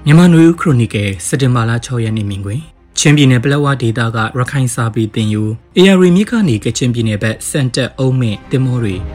မြန်မာနွေဦးခရိုနီကယ်စက်တင်ဘာလ6ရက်နေ့မြင်ကွင်းချင်းပြည်နယ်ပလက်ဝဒေသကရခိုင်စာပေတင်ယူအေရရီမြစ်ကနေကချင်ပြည်နယ်ဘက်စန်တက်အုံးမင့်တင်မောတွေ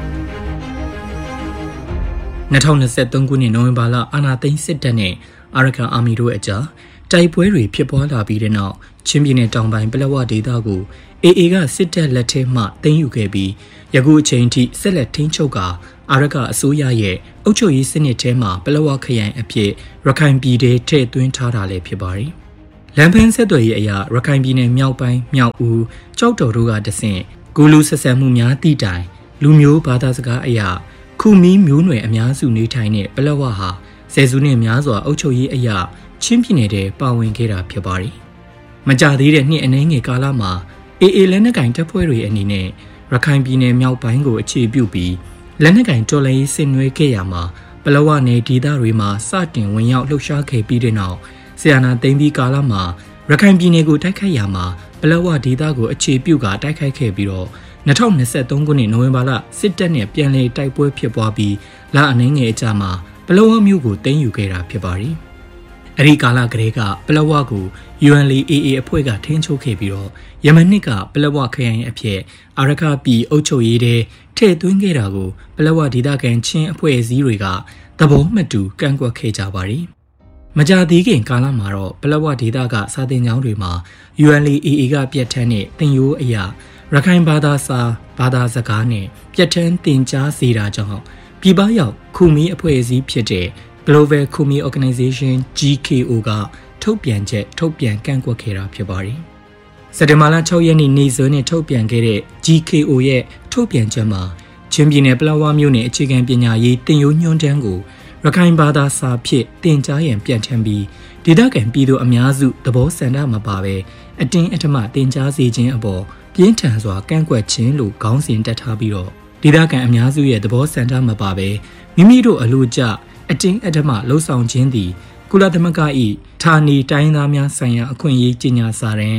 2023ခုနှစ်နိုဝင်ဘာလအာဏာသိမ်းစစ်တပ်နဲ့အာရကန်အာမီတို့အကြားတိုက်ပွဲတွေဖြစ်ပွားလာပြီးတဲ့နောက်ချင်းပြည်နယ်တောင်ပိုင်းပလက်ဝဒေသကိုအေကစစ်တပ်လက်ထဲမှသိမ်းယူခဲ့ပြီးယခုအချိန်ထိဆက်လက်ထိန်းချုပ်ကာအာရကအစိုးရရဲ့အုပ်ချုပ်ရေးစနစ်ထဲမှာပလက်ဝခရိုင်အဖြစ်ရခိုင်ပြည်ထဲထည့်သွင်းထားတာလည်းဖြစ်ပါတယ်။လမ်းပန်းဆက်သွယ်ရေးအရာရခိုင်ပြည်နယ်မြောက်ပိုင်းမြောက်ဦးကြောက်တော်တို့ကတဆင့်ဂူလူဆက်ဆံမှုများတိတိုင်လူမျိုးဘာသာစကားအရာခုမီးမျိုးနွယ်အများစုနေထိုင်တဲ့ပလက်ဝဟာဆယ်စုနှစ်များစွာအုပ်ချုပ်ရေးအရာချင်းပြည်နယ်ထဲပါဝင်ခဲ့တာဖြစ်ပါတယ်။မကြသေးတဲ့နှစ်အနည်းငယ်ကာလမှာအေလက်နက်ကင်တပ်ဖွဲ့တွေအနေနဲ့ရခိုင်ပြည်နယ်မြောက်ပိုင်းကိုအခြေပြုပြီးလက်နက်ကင်တော်လှန်ရေးဆင်နွှဲခဲ့ရမှာပလက်ဝနယ်ဒေသတွေမှာစတင်ဝင်ရောက်လှုပ်ရှားခဲ့ပြီးတဲ့နောက်ဆီယနာသိမ်းပြီးကာလမှာရခိုင်ပြည်နယ်ကိုတိုက်ခိုက်ရမှာပလက်ဝဒေသကိုအခြေပြုကတိုက်ခိုက်ခဲ့ပြီးတော့2023ခုနှစ်နိုဝင်ဘာလစစ်တပ်နဲ့ပြန်လည်တိုက်ပွဲဖြစ်ပွားပြီးလအနည်းငယ်အကြာမှာပလက်ဝမြို့ကိုသိမ်းယူခဲ့တာဖြစ်ပါတယ်။အဲဒီကာလကလေးကပလက်ဝကို UNLA အဖွဲ့ကထိန်းချုပ်ခဲ့ပြီးတော့ယမန်နှစ်ကပလက်ဝခရိုင်အဖြစ်အာရခပြည်အုပ်ချုပ်ရေးတဲ့ထည့်သွင်းခဲ့တာကိုပလက်ဝဒေသခံချင်းအဖွဲ့အစည်းတွေကသဘောမတူကန့်ကွက်ခဲ့ကြပါတယ်။မကြသေးခင်ကာလမှာတော့ပလက်ဝဒေသကစာသင်ကျောင်းတွေမှာ UNLA ကပြတ်ထန်းတဲ့သင်ရိုးအရာရခိုင်ဘာသာစာဘာသာစကားနဲ့ပြတ်ထန်းသင်ကြားစေတာကြောင့်ပြည်ပရောက်ခူမီအဖွဲ့အစည်းဖြစ်တဲ့ Global Khmer Organization GKO ကထုတ်ပြန်ကန့်ကွက်ခဲ့တာဖြစ်ပါတယ်။စက်တင်ဘာလ6ရက်နေ့နေ့စွဲနဲ့ထုတ်ပြန်ခဲ့တဲ့ GKO ရဲ့ထုတ်ပြန်ချက်မှာချင်းပြည်နယ်ပလက်ဝမြို့နယ်အခြေခံပညာရေးတင်ရိုးညွှန်းတမ်းကိုရခိုင်ဘာသာစာဖြင့်တင်ကြားရန်ပြဋ္ဌာန်းပြီးဒေသခံပြည်သူအများစုသဘောဆန္ဒမပါဘဲအတင်းအဓမ္မတင်ကြားစေခြင်းအပေါ်ပြင်းထန်စွာကန့်ကွက်ခြင်းလို့ခေါင်းစဉ်တက်ထားပြီးတော့ဒေသခံအများစုရဲ့သဘောဆန္ဒမပါဘဲမိမိတို့အလို့ကျအတင်းအဓမ္မလှုံ့ဆော်ခြင်းသည်ကုလသမဂ္ဂ၏ဌာနေတိုင်းသားများဆိုင်ရာအခွင့်အရေးကြေညာစာတမ်း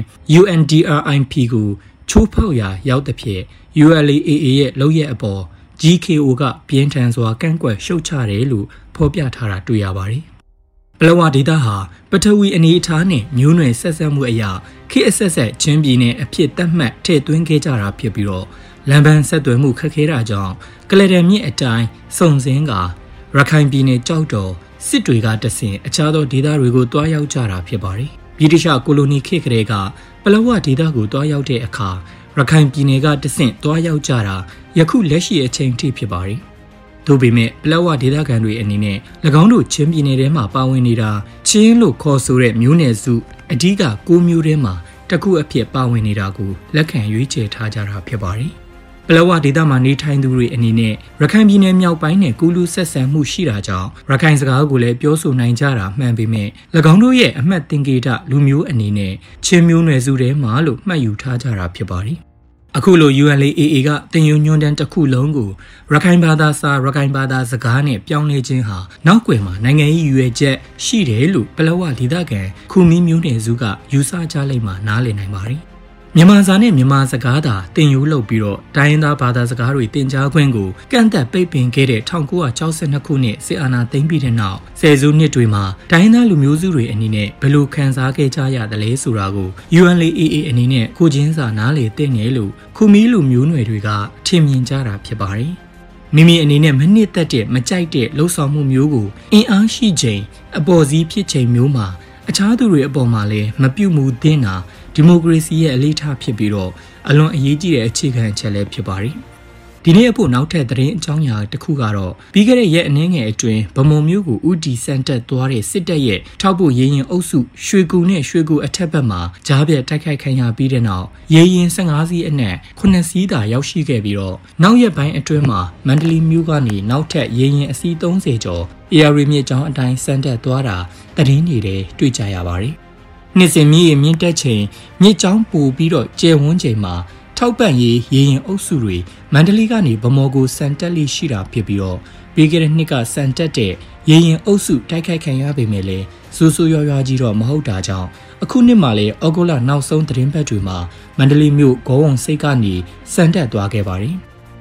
UNDRIP ကိုချိုးဖောက်ရာရောက်သဖြင့် ULA ရဲ့လုပ်ရက်အပေါ် GKO ကပြင်းထန်စွာကန့်ကွက်ရှုတ်ချတယ်လို့ဖော်ပြထားတာတွေ့ရပါတယ်။ပလက်ဝဒေသဟာပထဝီအနေအထားနဲ့မျိုးနွယ်ဆက်ဆက်မှုအရာခေတ်အဆက်ဆက်ချင်းပြည်နယ်အဖြစ်သတ်မှတ်ထည့်သွင်းခဲ့ကြတာဖြစ်ပြီးတော့လမ်းပန်းဆက်သွယ်မှုခက်ခဲတာကြောင့်ကလဒန်မြစ်အတိုင်းစုံစင်းကရခိုင်ပြည်နယ်ကြောက်တော်စစ်တွေကတဆင်အခြားသောဒေသတွေကိုတွားရောက်ကြတာဖြစ်ပါတယ်။ဗြိတိရှကိုလိုနီခေတ်ကလေးကပလက်ဝဒေသကိုတွားရောက်တဲ့အခါရခိုင်ပြည်နယ်ကတဆင့်တွားရောက်ကြတာယခုလက်ရှိအချိန်ထိဖြစ်ပါတယ်။သို့ပေမဲ့ပလက်ဝဒေသခံတွေအနေနဲ့၎င်းတို့ချင်းပြည်နယ်ထဲမှာပါဝင်နေတာချင်းလို့ခေါ်ဆိုတဲ့မျိုးနယ်စုအဓိက9မျိုးထဲမှာတစ်ခုအဖြစ်ပါဝင်နေတာကိုလက်ခံရွေးချယ်ထားကြတာဖြစ်ပါတယ်။ပလက်ဝဒေသမှာနေထိုင်သူတွေအနေနဲ့ရခိုင်ပြည်နယ်မြောက်ပိုင်းနဲ့ကူးလူဆက်ဆံမှုရှိတာကြောင့်ရခိုင်စကားကိုလည်းပြောဆိုနိုင်ကြတာမှန်ပေမဲ့၎င်းတို့ရဲ့အမှတ်သင်္ကေတလူမျိုးအနေနဲ့ချင်းမျိုးနွယ်စုထဲမှာလို့မှတ်ယူထားကြတာဖြစ်ပါတယ်။အခုလို UNLA ကတင်ယူညွှန်းတမ်းတစ်ခုလုံးကိုရခိုင်ဘာသာစာရခိုင်ဘာသာစကားနဲ့ပြောင်းလဲခြင်းဟာနောက်ွယ်မှာနိုင်ငံရေးရွယ်ချက်ရှိတယ်လို့ပလက်ဝဒေသခံခူမီမျိုးနွယ်စုကယူဆကြလိမ့်မှာနားလည်နိုင်ပါတယ်။မြန်မာစာနဲ့မြန်မာစကားသာတင်ယူလုပ်ပြီးတော့တိုင်းရင်းသားဘာသာစကားတွေတင်ကြားခွင့်ကိုကန့်သက်ပိတ်ပင်ခဲ့တဲ့1962ခုနှစ်စစ်အာဏာသိမ်းပြီးတဲ့နောက်ဆယ်စုနှစ်တွေမှာတိုင်းရင်းသားလူမျိုးစုတွေအနေနဲ့ဘယ်လိုခံစားခဲ့ကြရသလဲဆိုတာကို UNLA အနေနဲ့ကိုချင်းစာနားလေသိနေလို့ခူမီလူမျိုးနွယ်တွေကထင်မြင်ကြတာဖြစ်ပါတယ်။မိမိအနေနဲ့မနစ်သက်တဲ့မကြိုက်တဲ့လှုပ်ဆောင်မှုမျိုးကိုအင်အားရှိချိန်အပေါ်စီးဖြစ်ချိန်မျိုးမှာအခြားသူတွေအပေါ်မှာလည်းမပြုမှုသင့်တာဒီမိုကရေစီရဲ့အလေးထားဖြစ်ပြီးတော့အလွန်အရေးကြီးတဲ့အခြေခံအချက်လည်းဖြစ်ပါတယ်။ဒီနေ့အဖို့နောက်ထပ်သတင်းအကြောင်းအရာတစ်ခုကတော့ပြီးခဲ့တဲ့ရက်အနည်းငယ်အတွင်းဗမုံမျိုးကိုဦးတီစန်တက်သွားတဲ့စစ်တပ်ရဲ့ထောက်ပို့ရေးရင်အုပ်စုရွှေကူနဲ့ရွှေကူအထက်ဘက်မှာကြားပြတ်တိုက်ခိုက်ခံရပြီးတဲ့နောက်ရေးရင်15စီးအနက်9စီးသာရောက်ရှိခဲ့ပြီးတော့နောက်ရက်ပိုင်းအတွင်းမှာမန္တလေးမြို့ကနေနောက်ထပ်ရေးရင်အစီး30ကျော်အေရီမြစ်ကြောင်းအတိုင်းစန်တက်သွားတာသတင်းတွေတွေ့ကြရပါတယ်။နှစ်စဉ်မြင့်တက်ချိန်မြစ်ကြောင်းပိုပြီးတော့ကျယ်ဝန်းချိန်မှာထောက်ပံ့ရေးရေရင်အုပ်စုတွေမန္တလေးကနေဗမော်ကိုစံတက်လိရှိတာဖြစ်ပြီးတော့ပြီးခဲ့တဲ့နှစ်ကစံတက်တဲ့ရေရင်အုပ်စုတိုက်ခိုက်ခံရပေမဲ့လည်းစိုးစိုးရွားရွားကြီးတော့မဟုတ်တာကြောင့်အခုနှစ်မှာလည်းဩဂုတ်လနောက်ဆုံးသတင်းပတ်တွေမှာမန္တလေးမြို့ဂေါဝုံစိတ်ကနေစံတက်သွားခဲ့ပါတယ်။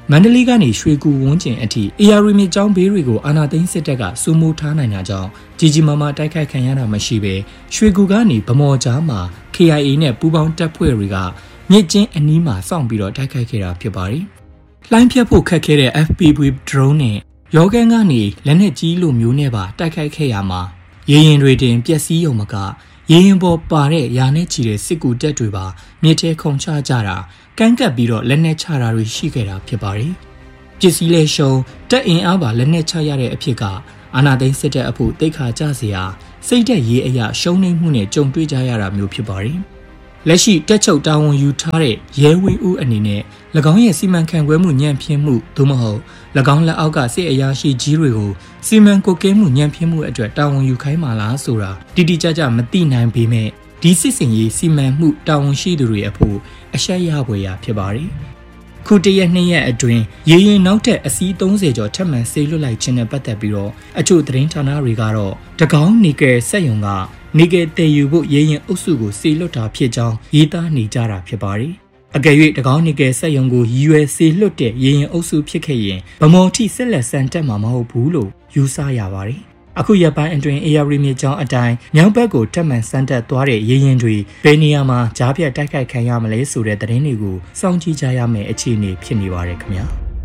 မန္တလေးကနေရွှေကူဝန်းကျင်အထိ AR မြစ်ကြောင်းဘေးတွေကိုအာဏာသိမ်းစစ်တပ်ကစိုးမိုးထားနိုင်တာကြောင့်ကြီးကြီးမားမားတိုက်ခိုက်ခံရတာမရှိပဲရွှေကူကနေဗမော်ကြားမှာ KIA နဲ့ပူးပေါင်းတပ်ဖွဲ့တွေကမြစ်ကျင်းအနီးမှာစောင့်ပြီးတော့တိုက်ခိုက်ခဲ့တာဖြစ်ပါတယ်။လိုင်းဖြတ်ဖို့ခက်ခဲတဲ့ FPV drone နဲ့ရောကန်ကနေလက်နက်ကြီးလိုမျိုးနဲ့ပါတိုက်ခိုက်ခဲ့ရမှာရေရင်တွေတင်ပျက်စီးရုံမကရေရင်ပေါ်ပါတဲ့ရာနဲ့ချီတဲ့စစ်ကူတပ်တွေပါမြစ်ထဲခုန်ချကြတာကန့်ကပ်ပြီးတော့လက်နက်ချတာတွေရှိခဲ့တာဖြစ်ပါတယ်။ပစ္စည်းလဲရှုံတက်အင်အားပါလက်နက်ချရတဲ့အဖြစ်ကအာဏာသိမ်းစစ်တပ်အဖို့တိတ်ခါကြเสียစိတ်သက်ရေးအရာရှုံးနိမ့်မှုနဲ့ကြုံတွေ့ကြရတာမျိုးဖြစ်ပါတယ်။လက်ရှိတက်ချုပ်တာဝန်ယူထားတဲ့ရဲဝင်းဦးအနေနဲ့၎င်းရဲ့စီမံခန့်ခွဲမှုညံ့ဖျင်းမှုသို့မဟုတ်၎င်းလက်အောက်ကစစ်အရာရှိကြီးတွေကိုစီမံကွပ်ကဲမှုညံ့ဖျင်းမှုအတွက်တာဝန်ယူခိုင်းမှလားဆိုတာတိတိကျကျမသိနိုင်ပေမဲ့ဒီစစ်စင်ရေးစီမံမှုတာဝန်ရှိသူတွေအဖို့အရှက်ရဖွယ်ရာဖြစ်ပါတယ်။ခုတရက်နှစ်ရက်အတွင်းရေရင်နောက်ထပ်အစီး30ကျော်ထပ်မံဆေးလွတ်လိုက်ခြင်းနဲ့ပတ်သက်ပြီးတော့အချို့သတင်းဌာနတွေကတော့တကောင်းနီကယ်စက်ရုံကနေကယ်တည်ယူဖို့ရေရင်အုပ်စုကိုဆေးလွတ်တာဖြစ်ကြောင်းရေးသားနေကြတာဖြစ်ပါတယ်။အကယ်၍တကောင်းနီကယ်စက်ရုံကိုရည်ရွယ်ဆေးလွတ်တဲ့ရေရင်အုပ်စုဖြစ်ခဲ့ရင်ဗမော်ထိဆက်လက်ဆန်တက်မှာမဟုတ်ဘူးလို့ယူဆရပါတယ်။အခုရက်ပိုင်းအတွင်း AR မြစ်ကြောင်းအတိုင်းမြောက်ဘက်ကိုတက်မှန်ဆန်းတက်သွားတဲ့ရေရင်တွေဘယ်နေရာမှာကြားပြတ်တိုက်ခိုက်ခံရမလဲဆိုတဲ့သတင်းတွေကိုစောင့်ကြည့်ကြရမယ့်အခြေအနေဖြစ်နေပါတယ်ခင်ဗျာ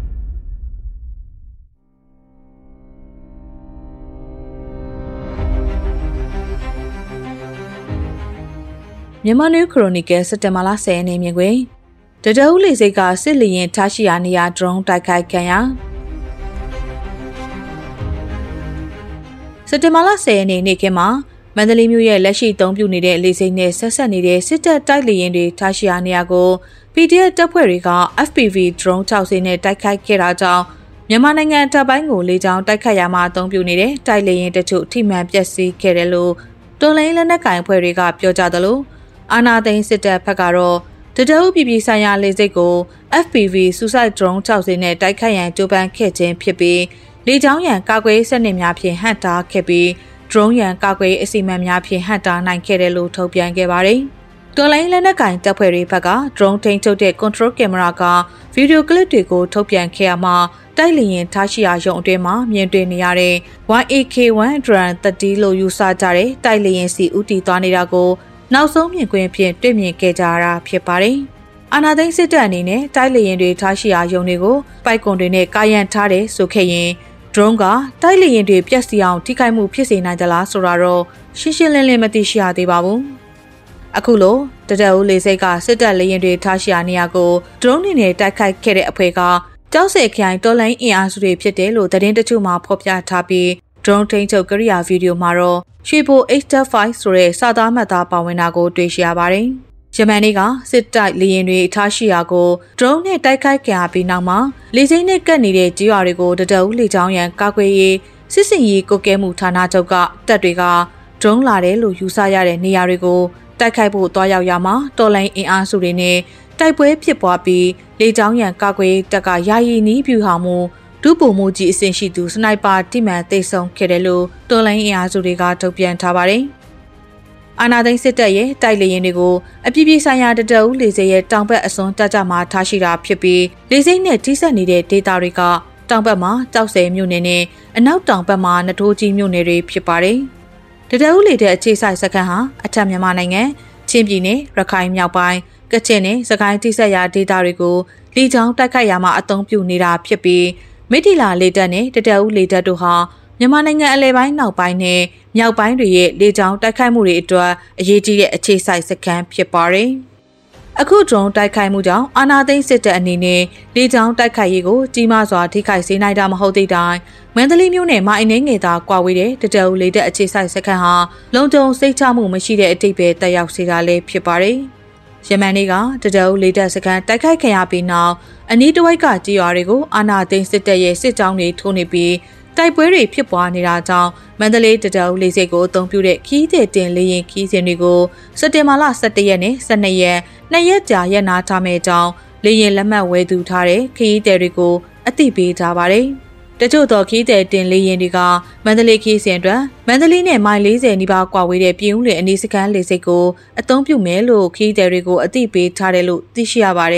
မြန်မာနျူးခရိုနီကယ်စက်တင်ဘာလ10ရက်နေ့မြင်ကွယ်တတအုပ်လေစိတ်ကစစ်လျင်ထားရှိရာနေရာဒရုန်းတိုက်ခိုက်ခံရစက်တင်ဘာလ10ရက်နေ့နေ့ခင်းမှာမန္တလေးမြို့ရဲ့လက်ရှိအုံပြုနေတဲ့လေစိတ်နဲ့ဆက်ဆက်နေတဲ့စစ်တပ်တိုက်လေရင်တွေထားရှိရာနေရာကို PDF တပ်ဖွဲ့တွေက FPV drone 6စင်းနဲ့တိုက်ခိုက်ခဲ့တာကြောင့်မြန်မာနိုင်ငံတပ်ပိုင်းကိုလေကြောင်းတိုက်ခိုက်ရမှာအုံပြုနေတဲ့တိုက်လေရင်တချို့ထိမှန်ပျက်စီးခဲ့တယ်လို့တော်လိုင်းလက်နက်ကိုင်အဖွဲ့တွေကပြောကြသလိုအာနာသိန်းစစ်တပ်ဘက်ကတော့တတအုပ်ပြည်ပြည်ဆိုင်ရာလေစိတ်ကို FPV Suicide Drone 6စင်းနဲ့တိုက်ခိုက်ရန်ကြိုးပမ်းခဲ့ခြင်းဖြစ်ပြီးလေကြောင်းရန်ကာကွယ်စနစ်များဖြင့်ဟန့်တားခဲ့ပြီး drone ရန်ကာကွယ်အစီအမံများဖြင့်ဟန့်တားနိုင်ခဲ့တယ်လို့ထုတ်ပြန်ခဲ့ပါတယ်။တော်လိုင်းလက်နက်ကင်တပ်ဖွဲ့တွေဘက်က drone ထိန်းချုပ်တဲ့ control camera ကဗီဒီယိုကလစ်တွေကိုထုတ်ပြန်ခဲ့ရမှာတိုက်လေရင်ထားရှိရာရုံအတွင်းမှာမြင်တွေ့နေရတဲ့ YAK-130 လို့ယူဆကြတဲ့တိုက်လေရင်စီဦးတည်သွားနေတာကိုနောက်ဆုံးမြင်ကွင်းဖြင့်တွေ့မြင်ခဲ့ကြရတာဖြစ်ပါတယ်။အာနာသိန်းစစ်တပ်အနေနဲ့တိုက်လေရင်တွေထားရှိရာရုံတွေကိုပိုက်ကွန်တွေနဲ့ကာရန်ထားတယ်ဆိုခဲ့ရင်drone ကတိုက်လေရင်တွေပြက်စီအောင်ထိခိုက်မှုဖြစ်စေနိုင်သလားဆိုတာတော့ရှင်းရှင်းလင်းလင်းမသိရှိရသေးပါဘူး။အခုလိုတတအုပ်လေစိတ်ကစစ်တပ်လေရင်တွေထားရှိရာနေရာကို drone နဲ့တိုက်ခိုက်ခဲ့တဲ့အဖွဲ့ကကြောက်စဲခိုင်တော်လိုင်းအင်အားစုတွေဖြစ်တယ်လို့သတင်းတချို့မှဖော်ပြထားပြီး drone ထိန်းချုပ်ကိရိယာဗီဒီယိုမှာတော့ရွှေဘို H-5 ဆိုတဲ့စာသားမှတ်သားပါဝင်တာကိုတွေ့ရှိရပါတယ်။ယမန်နေ့ကစစ်တိုက်လေရင်တွေထားရှိရာကို drone နဲ့တိုက်ခိုက်ခံရပြီးနောက်မှာလေစိမ့်နဲ့ကပ်နေတဲ့ကြေးရွာတွေကိုတတအုပ်လေကြောင်းရန်ကာကွယ်ရေးစစ်စင်ရေးကုတ်ကဲမှုဌာနချုပ်ကတပ်တွေက drone လာတယ်လို့ယူဆရတဲ့နေရာတွေကိုတိုက်ခိုက်ဖို့တွားရောက်ရမှာတော်လိုင်းအင်အားစုတွေနဲ့တိုက်ပွဲဖြစ်ပွားပြီးလေကြောင်းရန်ကာကွယ်တပ်ကယာယီနီးပြူဟောင်မှုဒုပုံမှုကြီးအဆင့်ရှိသူစနိုက်ပါတိမှန်တိတ်ဆုံခဲ့တယ်လို့တော်လိုင်းအင်အားစုတွေကထုတ်ပြန်ထားပါတယ်။အာနာသိန်းစစ်တပ်ရဲ့တိုက်လေရင်တွေကိုအပြည်ပြည်ဆိုင်ရာတတအုပ်လေဆိပ်ရဲ့တောင်ဘက်အစွန်တပ်ကြမှာထားရှိတာဖြစ်ပြီးလေဆိပ်နဲ့ထိစပ်နေတဲ့ဒေသတွေကတောင်ဘက်မှာကြောက်စဲမြို့နယ်နဲ့အနောက်တောင်ဘက်မှာနထိုးကြီးမြို့နယ်တွေဖြစ်ပါတယ်။တတအုပ်လေတဲ့အခြေစိုက်စခန်းဟာအထက်မြန်မာနိုင်ငံချင်းပြည်နယ်ရခိုင်မြောက်ပိုင်းကချင်နဲ့စကိုင်းထိစပ်ရာဒေသတွေကိုလေကြောင်းတိုက်ခိုက်ရမှာအသုံးပြုနေတာဖြစ်ပြီးမိထီလာလေတပ်နဲ့တတအုပ်လေတပ်တို့ဟာမြန်မာနိုင်ငံအလဲပိုင်းနောက်ပိုင်းနဲ့မြောက်ပိုင်းတွေရဲ့လေကြောင်းတိုက်ခိုက်မှုတွေအတွက်အရေးကြီးတဲ့အခြေစိုက်စခန်းဖြစ်ပါတယ်။အခု drone တိုက်ခိုက်မှုကြောင့်အာနာသိန်းစစ်တပ်အနေနဲ့လေကြောင်းတိုက်ခိုက်ရေးကိုကြီးမားစွာထိခိုက်စေနိုင်တာမဟုတ်သေးတိုင်မန္တလေးမြို့နယ်မှာအင်းငယ်သာကွာဝေးတဲ့တတအုပ်လေတပ်အခြေစိုက်စခန်းဟာလုံခြုံစိတ်ချမှုမရှိတဲ့အတိတ်ပဲတက်ရောက်စေတာလည်းဖြစ်ပါတယ်။ယမန်နေ့ကတတအုပ်လေတပ်စခန်းတိုက်ခိုက်ခံရပြီးနောက်အနီးတစ်ဝိုက်ကကြေးရွာတွေကိုအာနာသိန်းစစ်တပ်ရဲ့စစ်ကြောင်းတွေထိုးနေပြီးတိုက်ပွဲတွေဖြစ်ပွားနေတာကြောင့်မန္တလေးတတအုပ်လေဆိပ်ကိုအသုံးပြုတဲ့ခီးတဲ့တင်လေရင်ခီးစဉ်တွေကိုစက်တင်ဘာလ17ရက်နဲ့12ရက်2ရက်ကြာရပ်နာထားမယ့်အကြောင်းလေရင်လက်မှတ်ဝယ်သူထားတဲ့ခီးတဲ့တွေကိုအသိပေးထားပါတယ်။တချို့သောခီးတဲ့တင်လေရင်တွေကမန္တလေးခီးစဉ်အတွက်မန္တလေးနဲ့မိုင်40နီးပါးကွာဝေးတဲ့ပြည်ဦးလွင်အနီးစခန်းလေဆိပ်ကိုအသုံးပြုမယ်လို့ခီးတဲ့တွေကိုအသိပေးထားတယ်လို့သိရှိရပါတယ်။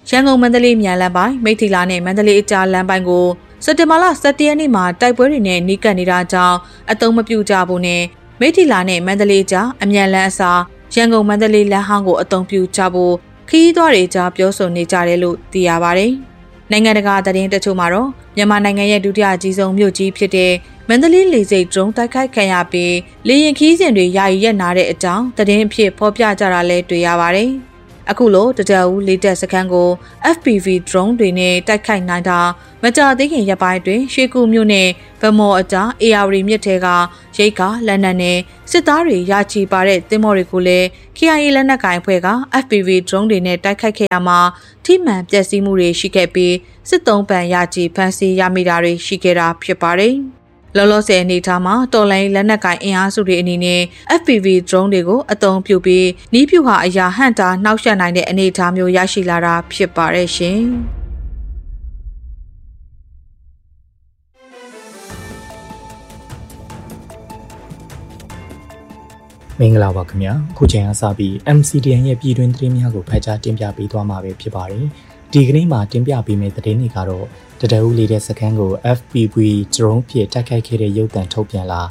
ရန်ကုန်မန္တလေးမြန်လမ်းပိုင်းမိထီလာနဲ့မန္တလေးအကြားလမ်းပိုင်းကိုစက်တင်ဘာလ17ရက်နေ့မှာတိုက်ပွဲတွေနဲ့နှိကပ်နေတာကြောင့်အသုံးမပြုကြဘူးနဲ့မိထီလာနဲ့မန္တလေးကြားအမြန်လမ်းအစားရန်ကုန်မန္တလေးလမ်းဟောင်းကိုအသုံးပြုကြဖို့ခရီးသွားတွေကြားပြောဆိုနေကြတယ်လို့သိရပါတယ်။နိုင်ငံတကာသတင်းတချို့မှာတော့မြန်မာနိုင်ငံရဲ့ဒုတိယအကြီးဆုံးမြို့ကြီးဖြစ်တဲ့မန္တလေးလေဆိပ်ဒရုန်းတိုက်ခိုက်ခံရပြီးလေယာဉ်ခီးစဉ်တွေယာယီရပ်နာတဲ့အကြောင်းသတင်းအဖြစ်ဖော်ပြကြတာလည်းတွေ့ရပါတယ်။အခုလိုတကြဦးလေးတက်စခန်းကို FPV drone တွေနဲ့တိုက်ခိုက်နိုင်တာမကြာသေးခင်ရက်ပိုင်းတွင်ရွှေကူမြို့နယ်ဗမော်အကြား AR မြစ်ထဲကရိတ်ကလက်နက်နဲ့စစ်သားတွေရာချီပါတဲ့သင်္ဘောတွေကိုလည်း KIA လက်နက်ကိုင်အဖွဲ့က FPV drone တွေနဲ့တိုက်ခိုက်ခဲ့ရမှာထိမှန်ပျက်စီးမှုတွေရှိခဲ့ပြီးစစ်သုံးပန်ရာချီဖမ်းဆီးရမိတာတွေရှိခဲ့တာဖြစ်ပါတယ်။လောလောဆယ်အနေထားမှာတော်လိုင်းလက်နက်ကင်အင်အားစုတွေအနေနဲ့ FPV drone တွေကိုအသုံးပြုပြီးနီးပြူဟာအရာဟန့်တာနှောက်ယှက်နိုင်တဲ့အနေအထားမျိုးရရှိလာတာဖြစ်ပါတယ်ရှင်။မင်္ဂလာပါခင်ဗျာအခုချိန်ကစပြီး MCDN ရဲ့ပြည်တွင်းသတင်းများကိုဖတ်ကြားတင်ပြပေးသွားမှာပဲဖြစ်ပါတယ်ဒီကနေ့မှာတင်ပြပေးမယ့်သတင်းတွေကတော့တတအူးလေးတဲ့စခန်းကို FPV drone ဖြင့်တိုက်ခိုက်ခဲ့တဲ့ရုပ်သံထုတ်ပြန်လာ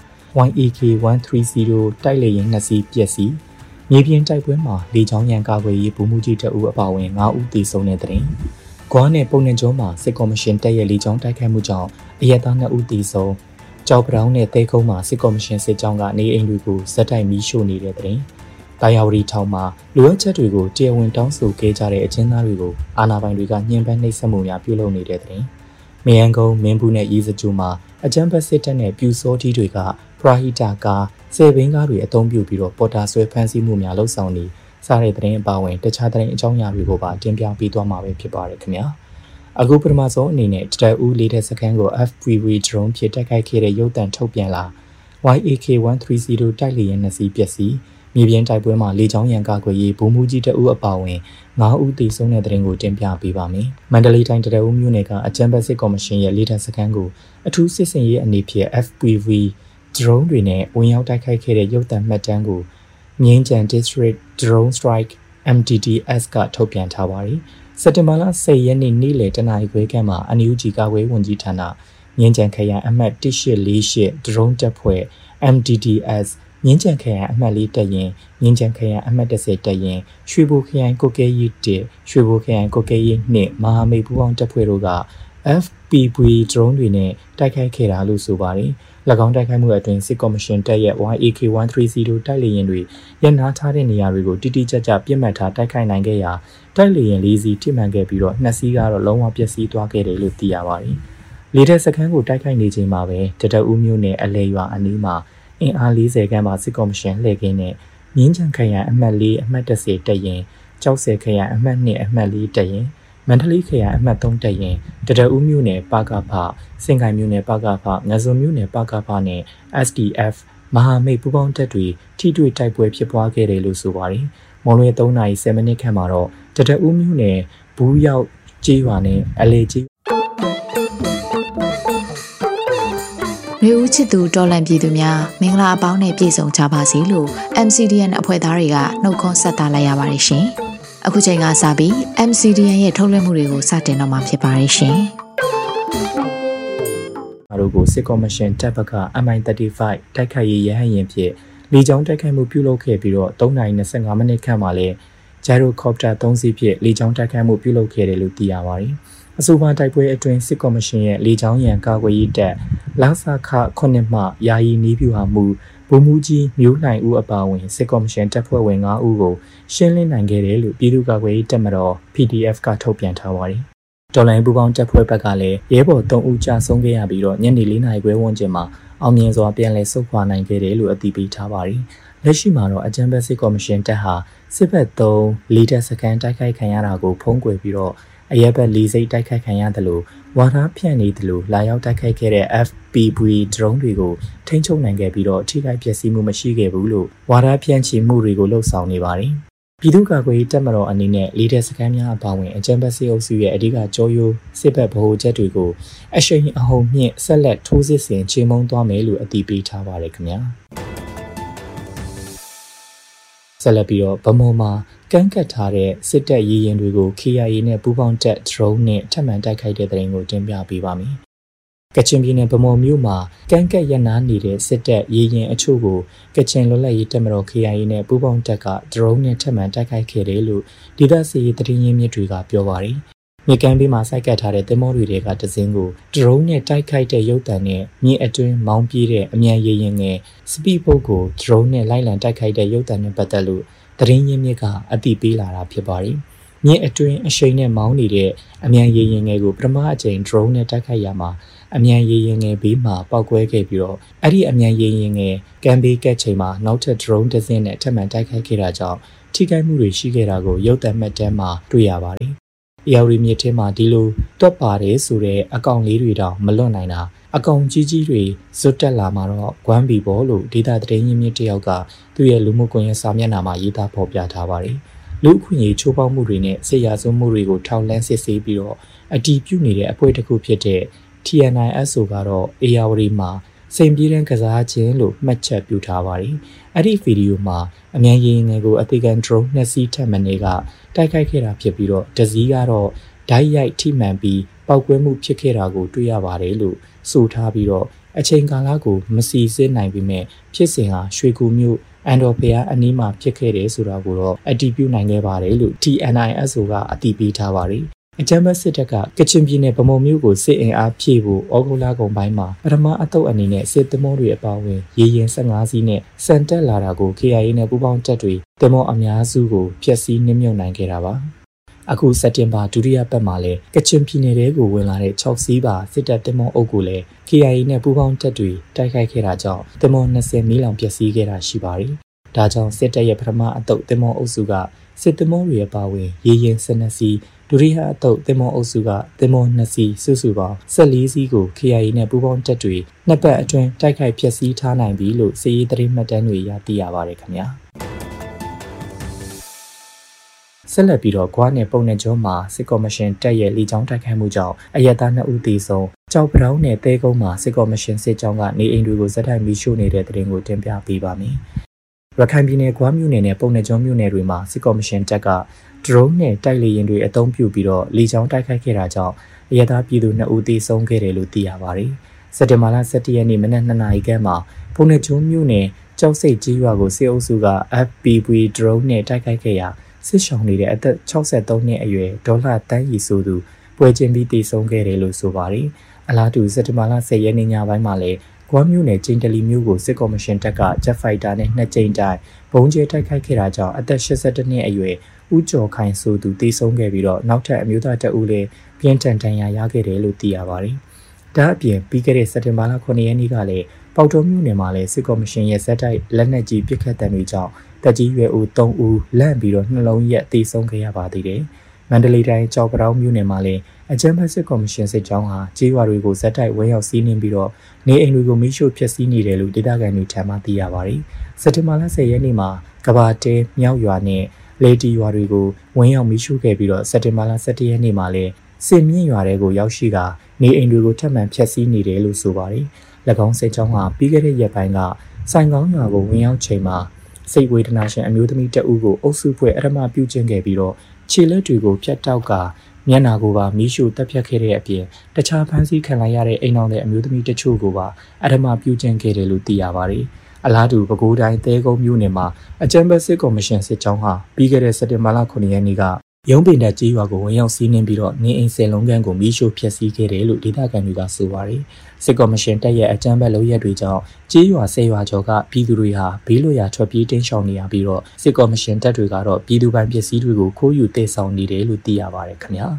YAK130 တိုက်လေယာဉ်2စီးပျက်စီးမြေပြင်တိုက်ပွဲမှာလေကြောင်းရန်ကာကွယ်ရေးဗိုလ်မှူးကြီးတအူးအပါအဝင်9ဦးသေဆုံးတဲ့သတင်းဂွားနဲ့ပုံနှံကျုံးမှာစစ်ကော်မရှင်တပ်ရဲ့လေကြောင်းတိုက်ခိုက်မှုကြောင့်အရက်သား2ဦးသေဆုံးကြောက်ပတောင်းနဲ့တဲကုန်းမှာစစ်ကော်မရှင်စစ်ကြောင်းကနေအိမ်တွေကိုဇက်တိုက်မီးရှို့နေတဲ့တဲ့တာယာဝတီထောင်မှာလိုအပ်ချက်တွေကိုတရားဝင်တောင်းဆိုခဲ့ကြတဲ့အကျဉ်းသားတွေကိုအာဏာပိုင်တွေကညှဉ်းပန်းနှိပ်စက်မှုများပြုလုပ်နေတဲ့တဲ့မယန်းကုန်းမင်းဘူးနဲ့ရေးစကြိုမှာအကြမ်းဖက်စစ်တပ်နဲ့ပြူစောတီးတွေကပရာဟိတာကားဆယ်ဘင်းကားတွေအုံပြုပြီးတော့ပေါ်တာဆွဲဖမ်းဆီးမှုများလှုပ်ဆောင်နေစားတဲ့တဲ့အပါအဝင်တခြားတဲ့အကြောင်းအရာတွေကိုပါတင်ပြပေးသွားမှာပဲဖြစ်ပါတယ်ခင်ဗျာအခုပထမဆုံးအနေနဲ့တတအူးလေးတဲ့စခန်းကို FPV drone ဖြင့်တိုက်ခိုက်ခဲ့တဲ့ရုပ်သံထုတ်ပြန်လာ YAK130 တိုက်လေယာဉ်2စီးပျက်စီးမြေပြင်တိုက်ပွဲမှာလေကြောင်းရန်ကာကွယ်ရေးဗိုလ်မှူးကြီးတအူးအပါအဝင်9ဦးသေဆုံးတဲ့တဲ့ရင်ကိုတင်ပြပေးပါမယ်။မန္တလေးတိုင်းတတအူးမြို့နယ်ကအကြမ်းဖက်စစ်ကော်မရှင်ရဲ့လေတပ်စခန်းကိုအထူးစစ်စင်ရေးအနေဖြင့် FPV drone တွေနဲ့ဝင်ရောက်တိုက်ခိုက်ခဲ့တဲ့ရုပ်သံမှတ်တမ်းကိုမြင်းကြံ District Drone Strike MDDS ကထုတ်ပြန်ထားပါတယ်။စက်တင်ဘာလ10ရက်နေ့နေ့လယ်တနာရီခွဲခန့်မှာ NUG ကာကွယ်ဝန်ကြီးဌာနမြင်းကြံခရိုင်အမှတ်1848 drone တပ်ဖွဲ့ MDDSမြင်းကြံခရိုင်အမှတ်4တပ်ရင်မြင်းကြံခရိုင်အမှတ်10တပ်ရင်ရွှေဘိုခရိုင်ကိုကဲရီ1ရွှေဘိုခရိုင်ကိုကဲရီ2မဟာမိတ်ပူးပေါင်းတပ်ဖွဲ့တို့က FPV drone တွေနဲ့တိုက်ခိုက်ခဲ့တာလို့ဆိုပါတယ်။၎င်းတိုက်ခိုက်မှုအတွင်းစစ်ကော်မရှင်တပ်ရဲ့ YAK130 တိုက်လေယာဉ်တွေရပ်နားထားတဲ့နေရာတွေကိုတိတိကျကျပြစ်မှတ်ထားတိုက်ခိုက်နိုင်ခဲ့ရာတိုက်လေယာဉ်4စီးထိမှန်ခဲ့ပြီးတော့2စီးကတော့လုံးဝပျက်စီးသွားခဲ့တယ်လို့သိရပါတယ်။လေတပ်စခန်းကိုတိုက်ခိုက်နေချိန်မှာပဲတတအူးမြို့နယ်အလဲရွာအနီးမှာအင်အား40ခန်းပါစစ်ကော်မရှင်လှည့်ကင်းနဲ့မြင်းချံခရိုင်အမှတ်4အမှတ်10တပ်ရင်ကြောက်စဲခရိုင်အမှတ်2အမှတ်4တပ်ရင်မန္တလေးခရိုင်အမှတ်3တပ်ရင်တတအူးမြို့နယ်ပကဖစင်ကိုင်မြို့နယ်ပကဖငဇုံမြို့နယ်ပကဖနဲ့ SDF မဟာမိတ်ပူးပေါင်းတပ်တွေထိတွေ့တိုက်ပွဲဖြစ်ပွားခဲ့တယ်လို့ဆိုပါတယ်။မွန်လွဲ3:10မိနစ်ခန့်မှာတော့တတအူးမြို့နယ်ဘူးရောက်ကျေးရွာနဲ့အလေကျေးလူဦးချစ်သူတော်လန်ပြည်သူများမင်္ဂလာအပေါင်းနဲ့ပြည့်စုံကြပါစေလို့ MCDN အဖွဲ့သားတွေကနှုတ်ခွန်းဆက်တာလိုက်ရပါတယ်ရှင်။အခုချိန်ကစပြီး MCDN ရဲ့ထုတ်လွှင့်မှုတွေကိုစတင်တော့မှာဖြစ်ပါတယ်ရှင်။အားလုံးကိုစစ်ကော်မရှင်တပ်ဘက်က MI35 တိုက်ခိုက်ရေးရဟတ်ယာဉ်ဖြင့်လေကြောင်းတိုက်ခိုက်မှုပြုလုပ်ခဲ့ပြီးတော့3:25မိနစ်ခန့်မှာလဲဂျိုင်ရိုကော်ပတာ3စီးဖြင့်လေကြောင်းတိုက်ခိုက်မှုပြုလုပ်ခဲ့တယ်လို့သိရပါတယ်။အဆိုပါတိုက်ပွဲအတွင်းစစ်ကော်မရှင်ရဲ့လေကြောင်းရန်ကာကွယ်ရေးတပ်လာဆာခ9မှယာယီနီးပြူဟာမှုဗိုလ်မှူးကြီးမျိုးလှိုင်ဦးအပါအဝင်စစ်ကော်မရှင်တပ်ဖွဲ့ဝင်9ဦးကိုရှင်းလင်းနိုင်ခဲ့တယ်လို့ပြည်သူ့ကာကွယ်ရေးတပ်မတော် PDF ကထုတ်ပြန်ထားပါတယ်။တော်လိုင်းပူပေါင်းတပ်ဖွဲ့ဘက်ကလည်းရဲဘော်3ဦးကြာဆုံးခဲ့ရပြီးတော့ညနေ4:00နာရီခွဲဝန်းကျင်မှာအောင်မြင်စွာပြန်လည်ဆုတ်ခွာနိုင်ခဲ့တယ်လို့အသိပေးထားပါတယ်။လက်ရှိမှာတော့အကြမ်းဖက်စစ်ကော်မရှင်တပ်ဟာစစ်ဘက်3လေးတပ်စခန်းတိုက်ခိုက်ခံရတာကိုဖုံးကွယ်ပြီးတော့အရက်ဘက်လေးစိတ်တိုက်ခိုက်ခံရတယ်လို့ဝါဒဖြန့်နေတယ်လို့လာရောက်တိုက်ခိုက်ခဲ့တဲ့ FPV drone တွေကိုထိန်းချုပ်နိုင်ခဲ့ပြီးတော့ထိခိုက်ပျက်စီးမှုမရှိခဲ့ဘူးလို့ဝါဒဖြန့်ချီမှုတွေကိုလှုပ်ဆောင်နေပါတယ်။ပြည်သူ့ကာကွယ်ရေးတပ်မတော်အနေနဲ့လေးတဲ့စခန်းများအပါအဝင်အကြမ်းဖက်စစ်အုပ်စုရဲ့အဓိကကြောရိုးစစ်ဘက်ဗဟိုချက်တွေကိုအရှိန်အဟုန်မြင့်ဆက်လက်ထိုးစစ်ဆင်ချေမှုန်းသွားမယ်လို့အတည်ပြုထားပါတယ်ခင်ဗျာ။ဆက်လက်ပြီးတော့ဗမော်မှာကန့်ကတ်ထားတဲ့စစ်တပ်ရေရင်တွေကို KIA နဲ့ပူးပေါင်းတပ် drone နဲ့ထပ်မံတိုက်ခိုက်တဲ့တဲ့ရင်ကိုတင်ပြပေးပါမယ်။ကချင်ပြည်နယ်ဗမော်မြို့မှာကန့်ကတ်ရနာနေတဲ့စစ်တပ်ရေရင်အချို့ကိုကချင်လွတ်လပ်ရေးတပ်မတော် KIA နဲ့ပူးပေါင်းတပ်က drone နဲ့ထပ်မံတိုက်ခိုက်ခဲ့တယ်လို့ဒေသစီရေးသတင်းရင်းမြစ်တွေကပြောပါတယ်။မြေကမ်းဘေးမှာစိုက်ကပ်ထားတဲ့သင်္ဘောတွေကတစင်းကို drone နဲ့တိုက်ခိုက်တဲ့ရုပ်သံနဲ့မြေအတွင်းမောင်းပြေးတဲ့အမြန်ရေရင်ငယ် speed boat ကို drone နဲ့လိုက်လံတိုက်ခိုက်တဲ့ရုပ်သံနဲ့ပတ်သက်လို့သတင်းရင်းမြစ်ကအသိပေးလာတာဖြစ်ပါတယ်။မြေအတွင်းအရှိန်နဲ့မောင်းနေတဲ့အမြန်ရေရင်ငယ်ကိုပထမအကြိမ် drone နဲ့တိုက်ခိုက်ရမှာအမြန်ရေရင်ငယ်ဘေးမှာပောက်ကွဲခဲ့ပြီးတော့အဲ့ဒီအမြန်ရေရင်ငယ်ကမ်းဘေးကက်ချိန်မှာနောက်ထပ် drone တစ်စင်းနဲ့ထပ်မံတိုက်ခိုက်ခဲ့တာကြောင့်ထိခိုက်မှုတွေရှိခဲ့တာကိုရုပ်သံမှတ်တမ်းမှာတွေ့ရပါတယ်။အေယာရီမြစ်ထဲမှာဒီလိုတွက်ပါတယ်ဆိုတဲ့အကောင့်လေးတွေတောင်မလွတ်နိုင်တာအကောင်ကြီးကြီးတွေဇွတ်တက်လာမှာတော့ဂွမ်းဘီပေါ်လို့ဒေတာသတင်းရင်းမြစ်တယောက်ကသူ့ရဲ့လူမှုကွန်ရက်စာမျက်နှာမှာရေးသားဖော်ပြထားပါတယ်။လူအခွင့်အရေးချိုးဖောက်မှုတွေနဲ့စစ်ရာဇဝတ်မှုတွေကိုထောက်လှမ်းစစ်ဆေးပြီးတော့အတည်ပြုနေတဲ့အဖွဲ့တစ်ခုဖြစ်တဲ့ TNISO ကတော့အေယာဝတီမှာစိန်ပြေးတဲ့ကစားခြင်းလို့မှတ်ချက်ပြုထားပါတယ်။အဲ့ဒီဗီဒီယိုမှာအမြန်ရေငယ်ကိုအသေးခံ drone 2စီးထပ်မံနေကတိုက်ခိုက်ခဲ့တာဖြစ်ပြီးတော့တစ်စီးကတော့ဓာတ်ရိုက်ထိမှန်ပြီးပောက်ကွဲမှုဖြစ်ခဲ့တာကိုတွေ့ရပါတယ်လို့ဆိုထားပြီးတော့အချိန်ကာလကိုမစီစစ်နိုင်ပေမဲ့ဖြစ်စဉ်ဟာရွှေကူမြို့အန်တော်ဖျားအနီးမှာဖြစ်ခဲ့တယ်ဆိုတာကိုတော့အတည်ပြုနိုင်ခဲ့ပါတယ်လို့ TNISO ကအတည်ပြုထားပါတယ်။အကြမ်းဖက်စစ်တပ်ကကချင်ပြည်နယ်ဗမော်မြို့ကိုစစ်အင်အားဖြည့်ဖို့ဩဂုတ်လကုန်ပိုင်းမှာပထမအသုတ်အနေနဲ့စစ်သမောတွေအပါအဝင်ရေရင်15စီးနဲ့စံတက်လာတာကို KIA နဲ့ပူးပေါင်းတပ်တွေသမောအများစုကိုဖျက်ဆီးနှိမ့်မြုပ်နိုင်ခဲ့တာပါ။အခုစက်တင်ဘာဒုတိယပတ်မှာလည်းကချင်ပြည်နယ်ကိုဝင်လာတဲ့6စီးပါစစ်တပ်သင်္ဘောအုပ်ကိုလည်း KIA နဲ့ပူးပေါင်းတပ်တွေတိုက်ခိုက်ခဲ့တာကြောင့်သင်္ဘော20မီးလောင်ပျက်စီးခဲ့တာရှိပါတယ်။ဒါကြောင့်စစ်တပ်ရဲ့ပထမအသုတ်သင်္ဘောအုပ်စုကစစ်သင်္ဘောတွေအပါအဝင်ရေရင်12စီးဒုတိယအသုတ်သင်္ဘောအုပ်စုကသင်္ဘော2စီးစုစုပေါင်း14စီးကို KIA နဲ့ပူးပေါင်းတပ်တွေနှစ်ပတ်အတွင်းတိုက်ခိုက်ဖျက်ဆီးထားနိုင်ပြီလို့စစ်ရေးသတင်းမှတ်တမ်းတွေရသိရပါတယ်ခင်ဗျာ။ဆက်လက်ပြီးတော့ဂွားနယ်ပုံနယ်ကျွန်းမှာစစ်ကော်မရှင်တပ်ရဲ့လေကြောင်းတိုက်ခိုက်မှုကြောင့်အရက်သား2ဦးသေဆုံးကြောက်ပတောင်းနယ်တဲကုန်းမှာစစ်ကော်မရှင်စစ်ကြောင်းကနေအိမ်တွေကိုဇက်တိုက်မီးရှို့နေတဲ့တဲ့တင်ကိုတင်ပြပေးပါမယ်။ရခိုင်ပြည်နယ်ဂွားမြို့နယ်နဲ့ပုံနယ်ကျွန်းမြို့နယ်တွေမှာစစ်ကော်မရှင်တပ်က drone နဲ့တိုက်လေယာဉ်တွေအသုံးပြုပြီးတော့လေကြောင်းတိုက်ခိုက်ခဲ့တာကြောင့်အရက်သားပြည်သူ2ဦးသေဆုံးခဲ့တယ်လို့သိရပါတယ်။စက်တင်ဘာလ17ရက်နေ့မနက်2နာရီခန့်မှာပုံနယ်ကျွန်းမြို့နယ်ကြောက်စိတ်ကြီးရွာကိုစစ်အုပ်စုက FPV drone နဲ့တိုက်ခိုက်ခဲ့ရာစစ်ရှောင်နေတဲ့အသက်63နှစ်အရွယ်ဒေါ်လာတန်းရီဆိုသူပွဲချင်းပြီးတည်ဆုံးခဲ့တယ်လို့ဆိုပါတယ်။အလားတူစက်တင်ဘာလ10ရက်နေ့ညပိုင်းမှာလည်းဂွမ်းမြို့နယ်ကျင်းတလီမြို့ကိုစစ်ကော်မရှင်တပ်ကဂျက်ဖိုက်တာနဲ့2ကြိမ်တိုင်ဘုံကျဲတိုက်ခိုက်ခဲ့တာကြောင့်အသက်82နှစ်အရွယ်ဦးကျော်ခိုင်ဆိုသူတည်ဆုံးခဲ့ပြီးတော့နောက်ထပ်အမျိုးသားတအုပ်လည်းပြင်းထန်ဒဏ်ရာရခဲ့တယ်လို့သိရပါတယ်။ဒါအပြင်ပြီးခဲ့တဲ့စက်တင်ဘာလ9ရက်နေ့ကလည်းပေါတော်မြို့နယ်မှာလည်းစစ်ကော်မရှင်ရဲ့ဇက်တိုက်လက်နက်ကြီးပစ်ခတ်တဲ့တွေကြောင့်တက်ကြီးရွယ်ဦး3ဦးလန့်ပြီးတော့နှလုံးရက်တည်ဆုံးခဲ့ရပါသေးတယ်။မန္တလေးတိုင်းကြောက်ပတောင်းမြို့နယ်မှာလည်းအကြမ်းဖက်စစ်ကော်မရှင်စစ်ကြောင်းဟာကြေးရွာတွေကိုဇက်တိုက်ဝဲရောက်စီးနှင်းပြီးတော့နေအိမ်တွေကိုမိရှို့ဖျက်ဆီးနေတယ်လို့ဒေသခံတွေထံမှသိရပါတယ်။စက်တင်ဘာလ10ရက်နေ့မှာကဘာတဲမြောက်ရွာနဲ့လေတီရွာတွေကိုဝင်းရောက်မိရှို့ခဲ့ပြီးတော့စက်တင်ဘာလ17ရက်နေ့မှာလည်းစစ်မြင့်ရွာတွေကိုရောက်ရှိကနေအိမ်တွေကိုထပ်မံဖျက်ဆီးနေတယ်လို့ဆိုပါတယ်။၎င်းစစ်ကြောင်းဟာပြီးခဲ့တဲ့ရက်ပိုင်းကဆိုင်ကောင်းရွာကိုဝင်ရောက်ချိန်မှာစိတ်ဝေဒနာရှင်အမျိုးသမီးတအုပ်ကိုအုပ်စုဖွဲ့အထမပြုကျင့်ခဲ့ပြီးတော့ခြေလက်တွေကိုဖြတ်တောက်ကမျက်နာကိုပါမီးရှို့တပ်ဖြတ်ခဲ့တဲ့အပြင်တခြားဖမ်းဆီးခံလိုက်ရတဲ့အိမ်တော်တဲ့အမျိုးသမီးတချို့ကိုပါအထမပြုကျင့်ခဲ့တယ်လို့သိရပါတယ်။အလားတူပဲခူးတိုင်းသဲကုန်းမြို့နယ်မှာအကြမ်းဖက်စစ်ကော်မရှင်စစ်ကြောင်းဟာပြီးခဲ့တဲ့စက်တင်ဘာလ9ရက်နေ့ကရုံးပင်တပ်ကြီးရွာကိုဝင်ရောက်စီးနှင်းပြီးတော့နေအိမ်10လုံးခန့်ကိုမီးရှို့ဖျက်ဆီးခဲ့တယ်လို့ဒေသခံတွေကဆိုပါတယ်။စစ်ကော်မရှင်တပ်ရဲ့အကြမ်းဖက်လုပ်ရက်တွေကြောင့်ကြီးရွာ10ရွာကျော်ကပြည်သူတွေဟာဘေးလွတ်ရာထွက်ပြေးတိမ်းရှောင်နေရပြီးတော့စစ်ကော်မရှင်တပ်တွေကတော့ပြည်သူပိုင်ပစ္စည်းတွေကိုခိုးယူတည်ဆောင်နေတယ်လို့သိရပါတယ်ခင်ဗျာ။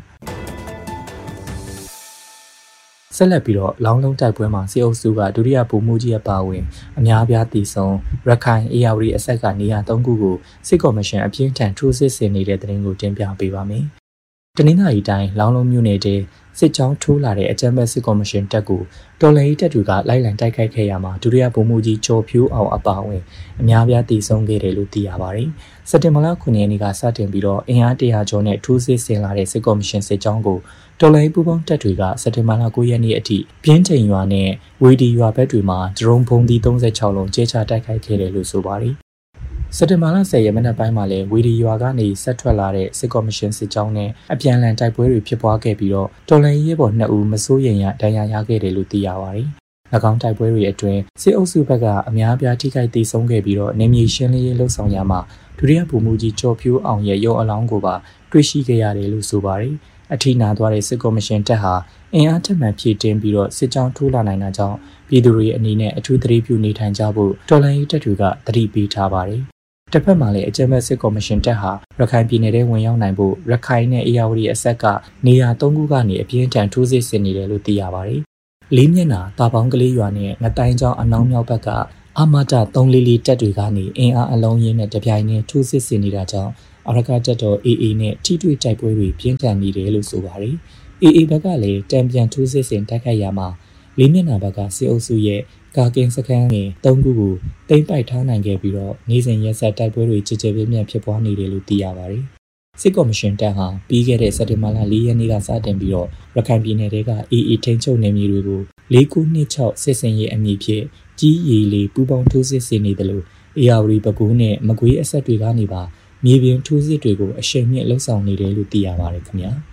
ဆက်လက်ပြီးတော့လောင်းလုံးတိုက်ပွဲမှာစစ်အုပ်စုကဒုတိယဗိုလ်မှူးကြီးအပါအဝင်အများအပြားတည်ဆုံရခိုင်အေယာဝတီအဆက်ကနေရာ3ခုကိုစစ်ကော်မရှင်အပြင်းထန်ထိုးစစ်ဆင်နေတဲ့တဲ့တင်ကိုတင်ပြပေးပါမယ်။တနင်္လာရီတိုင်းလောင်းလုံးမြို့နယ်တဲစစ်ကြောင်းထိုးလာတဲ့အကြမ်းဖက်စစ်ကော်မရှင်တပ်ကိုတော်လှန်ရေးတပ်တွေကလိုက်လံတိုက်ခိုက်ခဲ့ရမှာဒုတိယဗိုလ်မှူးကြီးကျော်ဖြိုးအောင်အပါအဝင်အများအပြားတည်ဆုံခဲ့တယ်လို့သိရပါတယ်။စက်တင်ဘာလ9ရက်နေ့ကစတင်ပြီးတော့အင်အား100ကျော်နဲ့ထိုးစစ်ဆင်လာတဲ့စစ်ကော်မရှင်စစ်ကြောင်းကိုတော်လှန်ရေးပူးပေါင်းတပ်တွေကစက်တင်ဘာလ9ရက်နေ့အထိပြင်းထန်ရွာနဲ့ဝေဒီရွာဘက်တွေမှာဒရုန်းဘုံသီး36လုံးကျဲချတိုက်ခိုက်ခဲ့တယ်လို့ဆိုပါတယ်။စက်တင်ဘာလ10ရက်မနက်ပိုင်းမှာလည်းဝီဒီရွာကနေဆက်ထွက်လာတဲ့စစ်ကော်မရှင်စစ်ကြောင်းနဲ့အပြန်အလှန်တိုက်ပွဲတွေဖြစ်ပွားခဲ့ပြီးတော့တော်လှန်ရေးဘော်2ဦးမစိုးရိမ်ရဒဏ်ရာရခဲ့တယ်လို့သိရပါတယ်။၎င်းတိုက်ပွဲတွေအတွင်းစစ်အုပ်စုဘက်ကအများအပြားထိခိုက်ဒေဆုံးခဲ့ပြီးတော့နေမြေရှင်းလင်းရေးလှုပ်ဆောင်ရမှာဒုတိယဗိုလ်မှူးကြီးကျော်ဖြိုးအောင်ရဲ့ရုံအလောင်းကိုပါတွေ့ရှိခဲ့ရတယ်လို့ဆိုပါတယ်။အထိနာသွားတဲ့စစ်ကော်မရှင်တပ်ဟာအင်အားထက်မှန်ဖြည့်တင်းပြီးတော့စစ်ကြောင်းထိုးလာနိုင်တာကြောင့်ပြည်သူတွေအနေနဲ့အထူးသတိပြုနေထိုင်ကြဖို့တော်လှန်ရေးတပ်တွေကသတိပေးထားပါတယ်။တစ်ဖက်မှာလည်းအကြမ်းဖက်စစ်ကော်မရှင်တပ်ဟာရခိုင်ပြည်နယ်ထဲဝင်ရောက်နိုင်ဖို့ရခိုင်နဲ့အေရဝတီအဆက်ကနေရာ3ခုကနေအပြင်းထန်ထိုးစစ်ဆင်နေတယ်လို့သိရပါတယ်။လေးမျက်နှာတာပေါင်းကလေးရွာနဲ့ငတိုင်းကျောင်းအနောက်မြောက်ဘက်ကအာမတ344တပ်တွေကနေအင်အားအလုံးရင်းနဲ့တပြိုင်တည်းထိုးစစ်ဆင်နေတာကြောင့်အရကတပ်တော် AA နဲ့ထိတွေ့တိုက်ပွဲတွေပြင်းထန်နေတယ်လို့ဆိုပါတယ်။ AA ဘက်ကလည်းတံပြန်ထိုးစစ်ဆင်တိုက်ခိုက်ရမှာလေးမျက်နှာဘက်ကစစ်အုပ်စုရဲ့ကာကင်းစခန်းငယ်3ခုကိုတိမ့်ပိုက်ထားနိုင်ခဲ့ပြီးတော့နေစဉ်ရက်ဆက်တိုက်ပွဲတွေကြည်ကြဲပြင်းပြင်းဖြစ်ပွားနေတယ်လို့သိရပါတယ်။စစ်ကော်မရှင်တပ်ဟာပြီးခဲ့တဲ့စက်တင်ဘာလ4ရက်နေ့ကစတင်ပြီးတော့ရခိုင်ပြည်နယ်က AA ထိန်းချုပ်နယ်မြေတွေကို4926စစ်စင်ရေးအမည်ဖြင့်ကြီးရီလေးပူပေါင်းထိုးစစ်ဆင်နေတယ်လို့အေရဝတီပဲခူးနဲ့မကွေးအဆက်တွေကနေပါမြေပြင်ထိုးစစ်တွေကိုအရှိန်မြင့်လှုပ်ဆောင်နေတယ်လို့သိရပါတယ်ခင်ဗျာ။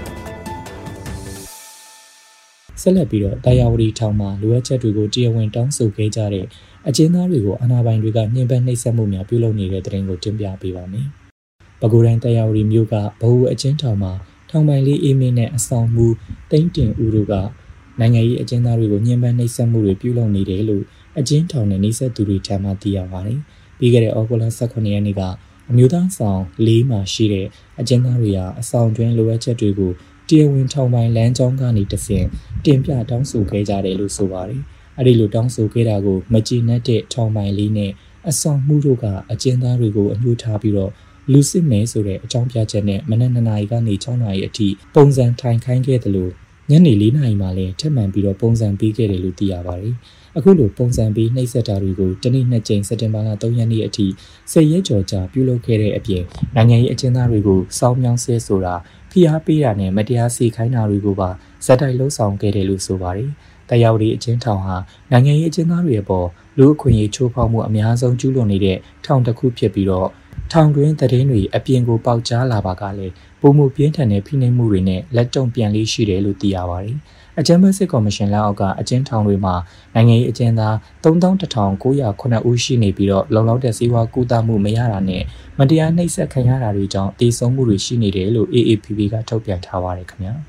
ဆက်လက်ပြီးတော့တာယာဝတီထောင်မှာလိုအပ်ချက်တွေကိုတရားဝင်တောင်းဆိုခဲ့ကြတဲ့အကျဉ်းသားတွေကိုအာဏာပိုင်တွေကညှဉ်းပန်းနှိပ်စက်မှုများပြုလုပ်နေတဲ့တဲ့ရင်ကိုတင်ပြပေးပါမယ်။ပဲခူးတိုင်းတာယာဝတီမြို့ကဘဟုအကျဉ်းထောင်မှာထောင်ပိုင်လေးအေးမင်းနဲ့အဆောင်မှုတိမ့်တင်ဦးတို့ကနိုင်ငံရေးအကျဉ်းသားတွေကိုညှဉ်းပန်းနှိပ်စက်မှုတွေပြုလုပ်နေတယ်လို့အကျဉ်းထောင်နဲ့နှိပ်စက်သူတွေထံမှသိရပါတယ်။ပြီးခဲ့တဲ့ဩဂုတ်လ18ရက်နေ့ကအမျိုးသားဆောင်၄မှာရှိတဲ့အကျဉ်းသားတွေဟာအဆောင်တွင်းလိုအပ်ချက်တွေကိုတရားဝင်ထောင်ပိုင်လမ်းကြောင်းကနေတဆင့်တင်ပြတောင်းဆိုခဲ့ကြတယ်လို့ဆိုပါတယ်။အဲဒီလိုတောင်းဆိုခဲ့တာကိုမကြည်နပ်တဲ့ထောင်ပိုင်လေးနဲ့အဆောင်မှုတို့ကအကျဉ်းသားတွေကိုအညှို့ထားပြီးတော့လူစစ်မဲဆိုတဲ့အကြောင်းပြချက်နဲ့မနက်2နာရီကနေ6နာရီအထိပုံစံထိုင်ခိုင်းခဲ့တယ်လို့ညနေ4နာရီမှလည်းထပ်မံပြီးတော့ပုံစံပေးခဲ့တယ်လို့သိရပါတယ်။အခုလိုပုံစံပေးနှိပ်စက်တာတွေကိုတနေ့2ကြိမ်စက်တင်ဘာလ3ရက်နေ့အထိ10ရက်ကျော်ကြာပြုလုပ်ခဲ့တဲ့အပြင်နိုင်ငံရေးအကျဉ်းသားတွေကိုစောင်းမြောင်းဆဲဆိုတာဖိအားပေးတာနဲ့မတရားစီခိုင်းတာတွေကိုပါဇက်တိုက်လှုပ်ဆောင်ခဲ့တယ်လို့ဆိုပါတယ်။တာယာဝတီအကျဉ်းထောင်ဟာနိုင်ငံရေးအကျဉ်းသားတွေအပေါ်လူအခွင့်အရေးချိုးဖောက်မှုအများဆုံးကျူးလွန်နေတဲ့ထောင်တစ်ခုဖြစ်ပြီးတော့ထောင်တွင်းသတင်းတွေအပြင်ကိုပေါက်ကြားလာပါကလည်းပုံမှုပြင်းထန်တဲ့ဖိနှိပ်မှုတွေနဲ့လက်တုံ့ပြန်လေးရှိတယ်လို့သိရပါတယ်။အကြမ်းဖက်စစ်ကော်မရှင်လက်အောက်ကအကျဉ်းထောင်တွေမှာနိုင်ငံရေးအကျဉ်းသား31,909 ဦးရှိနေပြီးတော့လုံလောက်တဲ့စေဝါကူတာမှုမရတာနဲ့မတရားနှိပ်စက်ခံရတာတွေကြောင့်တည်ဆုံမှုတွေရှိနေတယ်လို့ AAPP ကထုတ်ပြန်ထားပါတယ်ခင်ဗျာ။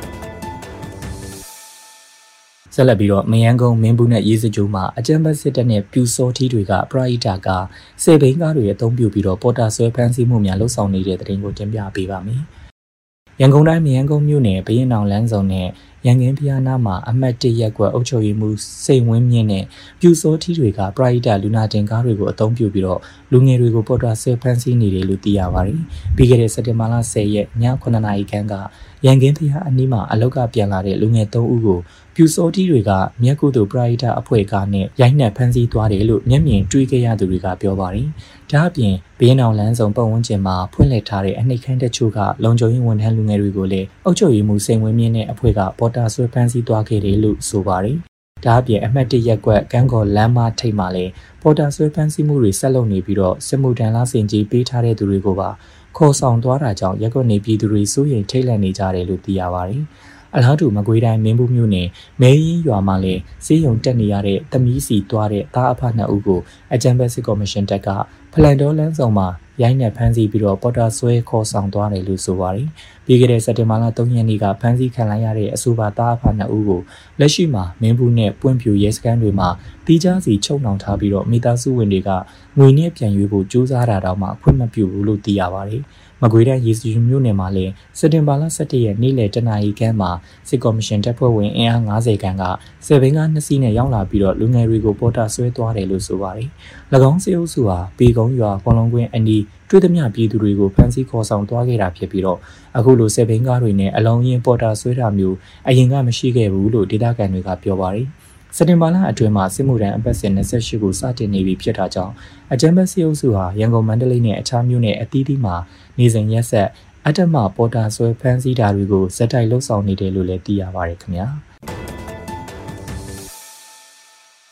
ဆက်လက်ပြီးတော့မယန်းကုန်းမင်းဘူးနဲ့ရေးစကြိုးမှာအကြမ်းဖက်စစ်တပ်နဲ့ပြူစောထီးတွေကပရိုက်တာကစေဘိန်းကားတွေအသုံးပြုပြီးတော့ပေါ်တာဆွဲဖမ်းဆီးမှုများလှုပ်ဆောင်နေတဲ့တဲ့ရင်ကိုတင်ပြပေးပါမယ်။ရန်ကုန်တိုင်းမယန်းကုန်းမြို့နယ်ဘရင်အောင်လမ်းစုံနဲ့ရန်ကင်းဖျားနာမှာအမှတ်1ရပ်ကွက်အုပ်ချုပ်ရေးမှူးစိန်ဝင်းမြင့်နဲ့ပြူစောထီးတွေကပရိုက်တာလူနာတင်ကားတွေကိုအသုံးပြုပြီးတော့လူငယ်တွေကိုပေါ်တာဆွဲဖမ်းဆီးနေတယ်လို့သိရပါတယ်။ပြီးခဲ့တဲ့စက်တင်ဘာလ10ရက်ည9နာရီခန့်ကရန်ကင်းဖျားအနီးမှာအလောက်ကပြန်လာတဲ့လူငယ်3ဦးကိုပြူစောထီးတွေကမြက်ကုသိုလ်ပရိုက်တာအဖွဲ့ကနဲ့ရိုက်နှက်ဖမ်းဆီးသွားတယ်လို့မျက်မြင်တွေ့ခဲ့ရသူတွေကပြောပါတယ်။ဒါအပြင်ဘင်းအောင်လန်းဆောင်ပတ်ဝန်းကျင်မှာဖွင့်လှစ်ထားတဲ့အနှိပ်ခမ်းတချို့ကလုံခြုံရေးဝန်ထမ်းလူငယ်တွေကိုလည်းအုပ်ချုပ်ရေးမှူးစိန်ဝင်းမြင့်နဲ့အဖွဲ့ကပေါ်တာဆွဲဖမ်းဆီးသွားခဲ့တယ်လို့ဆိုပါတယ်။ဒါအပြင်အမှတ်1ရပ်ကွက်ကန်းကော်လမ်းမထိပ်မှာလည်းပေါ်တာဆွဲဖမ်းဆီးမှုတွေဆက်လုပ်နေပြီးတော့စစ်မှုထမ်းလားစင်ကြီးပေးထားတဲ့သူတွေကိုပါခေါ်ဆောင်သွားတာကြောင့်ရပ်ကွက်နေပြည်သူတွေစိုးရိမ်ထိတ်လန့်နေကြတယ်လို့သိရပါတယ်။အလားတူမကွေးတိုင်းမင်းဘူးမြို့နယ်မဲရင်ရွာမှာလည်းစေးရုံတက်နေရတဲ့သမီးစီသွားတဲ့သားအဖ2ဦးကိုအကြံပေးစစ်ကော်မရှင်တပ်ကဖလန်တော်လန်းဆောင်မှာရိုင်းနှက်ဖမ်းဆီးပြီးတော့ပေါ်တာဆွဲခေါ်ဆောင်သွားတယ်လို့ဆိုပါတယ်။ပြီးခဲ့တဲ့စက်တင်ဘာလ3ရက်နေ့ကဖမ်းဆီးခံလိုက်ရတဲ့အဆိုပါသားအဖ2ဦးကိုလက်ရှိမှာမင်းဘူးနဲ့ပွင့်ပြူရဲစခန်းတွေမှာတီးခြားစီချုပ်နှောင်ထားပြီးတော့မိသားစုဝင်တွေကငွေနဲ့ပြန်ရွေးဖို့ကြိုးစားတာတောင်မှခွင့်မပြုဘူးလို့သိရပါတယ်။မကွေးတိုင်းရေစကြိုမြို့နယ်မှာလည်းစက်တင်ဘာလ17ရက်နေ့လယ်တနာရီခန့်မှာစစ်ကော်မရှင်တပ်ဖွဲ့ဝင်အင်အား90ခန်းကဆယ်ဘင်းကား2စီးနဲ့ရောက်လာပြီးတော့လူငယ်တွေကိုပေါ်တာဆွဲသွားတယ်လို့ဆိုပါတယ်။၎င်းစစ်အုပ်စုဟာပေကုန်းရွာပေါလုံးကွင်းအနီးတွေ့သမျှပြည်သူတွေကိုဖမ်းဆီးခေါ်ဆောင်သွားခဲ့တာဖြစ်ပြီးတော့အခုလိုဆယ်ဘင်းကားတွေနဲ့အလုံးရင်ပေါ်တာဆွဲတာမျိုးအရင်ကမရှိခဲ့ဘူးလို့ဒေသခံတွေကပြောပါတယ်။စက်တင်ဘာလအတွင်းမှာစစ်မှုထမ်းအပတ်စဉ်28ကိုစတင်နေပြီဖြစ်တာကြောင့်အကြမ်းဖက်စစ်အုပ်စုဟာရန်ကုန်မန္တလေးနဲ့အခြားမြို့နယ်အသီးသီးမှာနေစဉ်ရက်ဆက်အတ္တမပေါ်တာဆွဲဖမ်းဆီးတာတွေကိုဇက်တိုက်လှုပ်ဆောင်နေတယ်လို့လည်းသိရပါတယ်ခင်ဗျာ။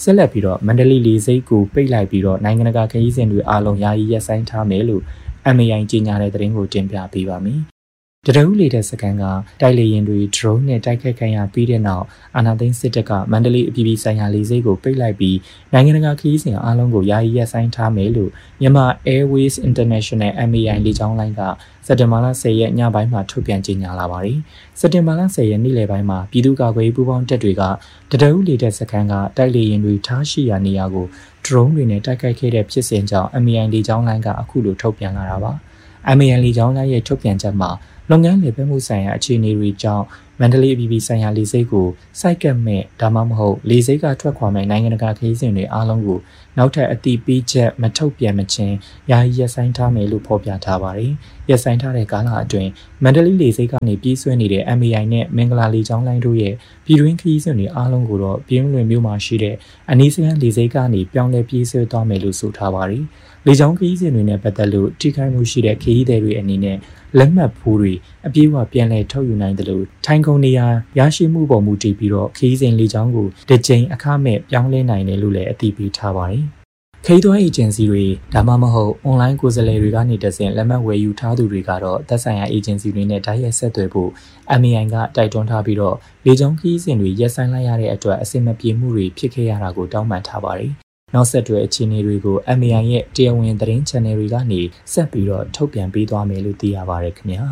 ဆက်လက်ပြီးတော့မန္တလေးလေဆိပ်ကိုပိတ်လိုက်ပြီးတော့နိုင်ငံတကာခရီးစဉ်တွေအားလုံးယာယီရပ်ဆိုင်းထားမယ်လို့ MAI ကြေညာတဲ့သတင်းကိုတင်ပြပေးပါမယ်။တရဦးလေတဲ့စကန်ကတိုက်လေယာဉ်တွေ drone နဲ့တိုက်ခိုက်ခံရပြီးတဲ့နောက်အာဏာသိမ်းစစ်တပ်ကမန္တလေးအပြည်ပြည်ဆိုင်ရာလေဆိပ်ကိုပိတ်လိုက်ပြီးနိုင်ငံတကာခရီးစဉ်အားလုံးကိုယာယီရပ်ဆိုင်းထားမယ်လို့မြန်မာ Airways International MAI လေကြောင်းလိုင်းကစက်တင်ဘာလ10ရက်ညပိုင်းမှာထုတ်ပြန်ကြေညာလာပါတယ်။စက်တင်ဘာလ10ရက်နေ့လယ်ပိုင်းမှာပြည်သူ့ကာကွယ်ရေးပူးပေါင်းတပ်တွေကတရဦးလေတဲ့စကန်ကတိုက်လေယာဉ်တွေထားရှိရာနေရာကို drone တွေနဲ့တိုက်ခိုက်ခဲ့တဲ့ဖြစ်စဉ်ကြောင့် MAI လေကြောင်းလိုင်းကအခုလိုထုတ်ပြန်လာတာပါ။ MAI လေကြောင်းလိုင်းရဲ့ထုတ်ပြန်ချက်မှာလုပ်ငန်းလည်ပတ်မှုဆိုင်ရာအခြေအနေတွေကြောင့်မန္တလေးအပြည်ပြည်ဆိုင်ရာလေဆိပ်ကိုစိုက်ကပ်မဲ့ဒါမှမဟုတ်လေဆိပ်ကထွက်ခွာမဲ့နိုင်ငံတကာခရီးစဉ်တွေအားလုံးကိုနောက်ထပ်အတိပေးချက်မထုတ်ပြန်မချင်းယာယီရပ်ဆိုင်းထားမယ်လို့ဖော်ပြထားပါတယ်။ရပ်ဆိုင်းထားတဲ့ကာလအတွင်းမန္တလေးလေဆိပ်ကနေပြေးဆွဲနေတဲ့ MAI နဲ့မင်္ဂလာလေကြောင်းလိုင်းတို့ရဲ့ပြည်တွင်းခရီးစဉ်တွေအားလုံးကိုတော့ပြင်းလွင်မြို့မှာရှိတဲ့အနီးစပ်လေဆိပ်ကနေပြောင်းလဲပြေးဆွဲသွားမယ်လို့ဆိုထားပါတယ်။လေကြောင်းခရီးစဉ်တွေနဲ့ပတ်သက်လို့ထိခိုက်မှုရှိတဲ့ခရီးသည်တွေအနေနဲ့လက်မှတ်ဖိုးတွေအပြေးအဝပြန်လည်ထုတ်ယူနိုင်တယ်လို့ထိုင်းကုန်နေရာရရှိမှုပေါ်မူတည်ပြီးတော့ခရီးစဉ်လေကြောင်းကိုတစ်ကြိမ်အခမဲ့ပြောင်းလဲနိုင်တယ်လို့လည်းအသိပေးထားပါတယ်။ခရီးသွားအေဂျင်စီတွေဒါမှမဟုတ်အွန်လိုင်းကိုယ်စားလှယ်တွေကနေတဆင့်လက်မှတ်ဝယ်ယူထားသူတွေကတော့သက်ဆိုင်ရာအေဂျင်စီတွေနဲ့တိုက်ရိုက်ဆက်သွယ်ဖို့ MAI ကတိုက်တွန်းထားပြီးတော့လေကြောင်းခရီးစဉ်တွေရပ်ဆိုင်းလိုက်ရတဲ့အတွက်အဆင်မပြေမှုတွေဖြစ်ခဲ့ရတာကိုတောင်းပန်ထားပါတယ်။နောက်ဆက်တွဲအခြေအနေတွေကို MAI ရဲ့တရားဝင်သတင်း channel တွေကနေဆက်ပြီးတော့ထုတ်ပြန်ပေးသွားမယ်လို့သိရပါတယ်ခင်ဗျာ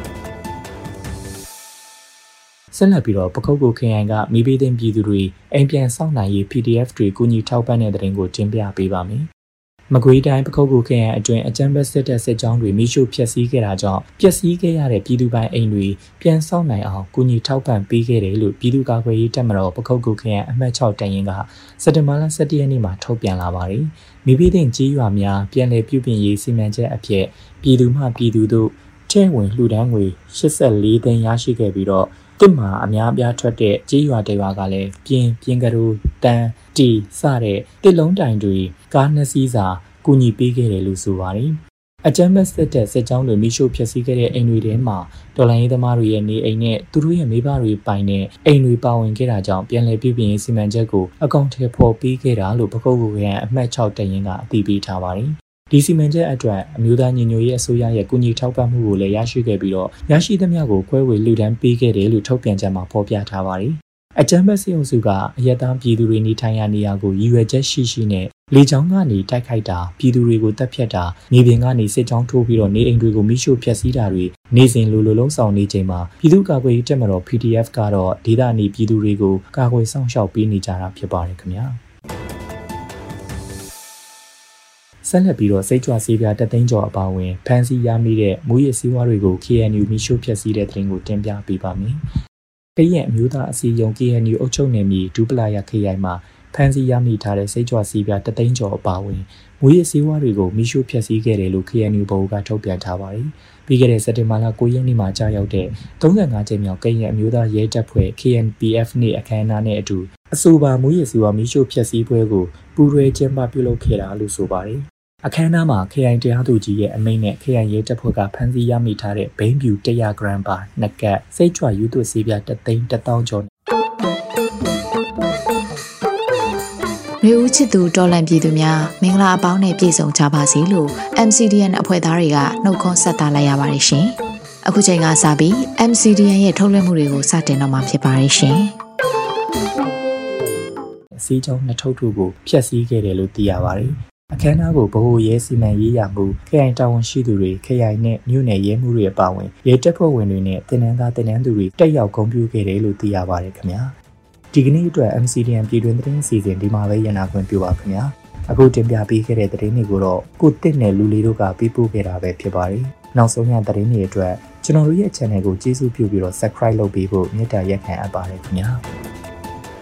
ဆက်လက်ပြီးတော့ပခုတ်ကူခရိုင်ကမိဘသိန်းပြည်သူတွေအိမ်ပြန်ဆောင်နိုင်ရေး PDF တွေကူညီထောက်ပံ့တဲ့တဲ့တင်ကိုတင်ပြပေးပါမယ်မကွေးတိုင်းပခုတ်ကူခရိုင်အတွင်းအကြမ်းဖက်စစ်တပ်စစ်ကြောင်းတွေမိရှုဖျက်ဆီးခဲ့တာကြောင့်ပျက်စီးခဲ့ရတဲ့ပြည်သူပိုင်အိမ်တွေပြန်ဆောင်နိုင်အောင်ကူညီထောက်ပံ့ပေးခဲ့တယ်လို့ပြည်သူ့ကာကွယ်ရေးတပ်မတော်ပခုတ်ကူခရိုင်အမှတ်6တရင်ကစက်တင်ဘာလ17ရက်နေ့မှာထုတ်ပြန်လာပါတယ်မိဘသိန်းကြီးရွာများပြန်လည်ပြုပြင်ရေးစီမံချက်အဖြစ်ပြည်သူမှပြည်သူတို့ထဲဝင်လှူဒန်းငွေ84သိန်းရရှိခဲ့ပြီးတော့တစ်မှာအများအပြားထွက်တဲ့ကြေးရွာတွေကလည်းပြင်းကလေးတန်းတီစတဲ့တစ်လုံးတိုင်တွေကားနှစ်စီးစာကူညီပေးခဲ့တယ်လို့ဆိုပါတယ်။အကြမ်းဖက်စစ်တပ်စစ်ကြောင်းတွေမိရှုဖျက်ဆီးခဲ့တဲ့အိမ်တွေထဲမှာတော်လိုင်းရေးသမားတွေရဲ့နေအိမ်နဲ့သူတို့ရဲ့မိဘတွေပိုင်တဲ့အိမ်တွေပါဝင်ခဲ့တာကြောင့်ပြန်လည်ပြုပြင်ရေးစီမံချက်ကိုအကောင့်ထဲပေါ်ပေးခဲ့တာလို့ပခုတ်ကူခရိုင်အမှတ်6တရင်ကအသိပေးထားပါတယ်။ဒီစီမံချက်အတွက်အမျိုးသားညီညွတ်ရေးအစိုးရရဲ့ကူညီထောက်ပံ့မှုကိုလည်းရရှိခဲ့ပြီးတော့ရရှိသမျှကိုခွဲဝေလှူဒန်းပေးခဲ့တယ်လို့ထုတ်ပြန်ချက်မှာဖော်ပြထားပါတယ်။အကြမ်းဖက်စစ်အုပ်စုကအရက်သားပြည်သူတွေနေထိုင်ရာနေရာကိုရည်ရွယ်ချက်ရှိနဲ့လေကြောင်းကနေတိုက်ခိုက်တာပြည်သူတွေကိုတပ်ဖြတ်တာနေပြင်ကနေစစ်ကြောင်းထိုးပြီးတော့နေအိမ်တွေကိုမိရှို့ဖျက်ဆီးတာတွေနေစဉ်လိုလုံးဆောင်နေချိန်မှာပြည်သူ့ကာကွယ်ရေးတပ်မတော် PDF ကတော့ဒေသနေပြည်သူတွေကိုကာကွယ်စောင့်ရှောက်ပေးနေကြတာဖြစ်ပါတယ်ခင်ဗျာ။ဆက်လက်ပြီးတော့စိတ်ကြွဆေးပြား3သိန်းကျော်အပါအဝင်ဖမ်းဆီးရမိတဲ့မူရစ်ဆေးဝါးတွေကို KNU မိရှုဖျက်ဆီးတဲ့သတင်းကိုတင်ပြပေးပါမယ်။ကရင်အမျိုးသားအစည်းအရုံး KNU အုပ်ချုပ်နယ်မြေဒူပလာယာခရိုင်မှာဖမ်းဆီးရမိထားတဲ့စိတ်ကြွဆေးပြား3သိန်းကျော်အပါအဝင်မူရစ်ဆေးဝါးတွေကိုမိရှုဖျက်ဆီးခဲ့တယ်လို့ KNU ဘုတ်ကထုတ်ပြန်ထားပါတယ်။ပြီးခဲ့တဲ့စက်တင်ဘာလ9ရက်နေ့မှာကြာရောက်တဲ့35ကြိမ်မြောက်ကရင်အမျိုးသားရဲတပ်ဖွဲ့ KNPF နေ့အခမ်းအနားနဲ့အတူအဆိုပါမူရစ်ဆေးဝါးမိရှုဖျက်ဆီးပွဲကိုပူးတွဲကျင်းပပြုလုပ်ခဲ့တာလို့ဆိုပါတယ်။အခမ်းအနားမှာခရိုင်တရားသူကြီးရဲ့အမိန့်နဲ့ခရိုင်ရဲတပ်ဖွဲ့ကဖမ်းဆီးရမိထားတဲ့ဘိန်းဖြူ100ဂရမ်ပါနှစ်ကပ်စိတ်ကြွယူသွဆေးပြား3သိန်း1000ကျော်မျိုးဦးချစ်သူတော်လန့်ပြည်သူများမင်္ဂလာအပေါင်းနဲ့ပြည့်စုံကြပါစေလို့ MCDN အဖွဲ့သားတွေကနှုတ်ခွန်းဆက်သလိုက်ရပါတယ်ရှင်။အခုချိန်ကစပြီး MCDN ရဲ့ထုတ်လွှင့်မှုတွေကိုစတင်တော့မှာဖြစ်ပါတယ်ရှင်။စီးကြောင်းနှစ်ထုပ်တို့ကိုဖျက်ဆီးခဲ့တယ်လို့သိရပါတယ်။အခမ်းအနားကိုဗဟိုရဲစီမံရေးရမှုခရိုင်တာဝန်ရှိသူတွေခရိုင်နဲ့မြို့နယ်ရဲမှုတွေအပါအဝင်ရဲတပ်ဖွဲ့ဝင်တွေနဲ့တင်နန်းသားတင်နန်းသူတွေတက်ရောက်ဂုဏ်ပြုခဲ့တယ်လို့သိရပါတယ်ခင်ဗျာဒီကနေ့အတွက် MCDN ပြည်တွင်းသတင်းအစီအစဉ်ဒီမှာပဲရနာခွင့်ပြုပါခင်ဗျာအခုတင်ပြပေးခဲ့တဲ့သတင်းတွေကိုတော့ကိုတစ်နဲ့လူလေးတို့ကပေးပို့ခဲ့တာပဲဖြစ်ပါတယ်နောက်ဆုံးရသတင်းတွေအတွက်ကျွန်တော်တို့ရဲ့ channel ကိုကျေးဇူးပြုပြီးတော့ subscribe လုပ်ပေးဖို့မေတ္တာရပ်ခံအပ်ပါတယ်ခင်ဗျာ